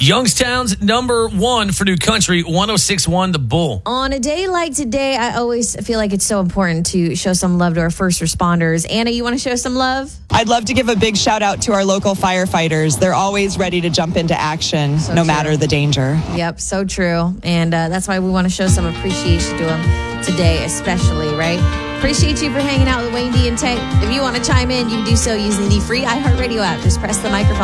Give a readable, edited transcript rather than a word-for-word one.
Youngstown's number one for New Country, 106.1 The Bull. On a day like today, I always feel like it's so important to show some love to our first responders. Anna, you want to show some love? I'd love to give a big shout out to our local firefighters. They're always ready to jump into action, no matter the danger. Yep, so true. And that's why we want to show some appreciation to them today, especially, right? Appreciate you for hanging out with Wayne D and Tank. If you want to chime in, you can do so using the free iHeartRadio app. Just press the microphone